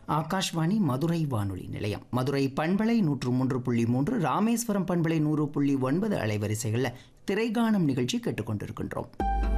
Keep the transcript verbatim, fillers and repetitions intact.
ஆகாஷ்வாணி மதுரை வானொலி நிலையம். மதுரை பண்பலை நூற்று மூன்று புள்ளி மூன்று, ராமேஸ்வரம் பண்பலை நூறு புள்ளி ஒன்பது அலைவரிசைகளில் திரைகானம் நிகழ்ச்சி கேட்டுக்கொண்டிருக்கின்றோம்.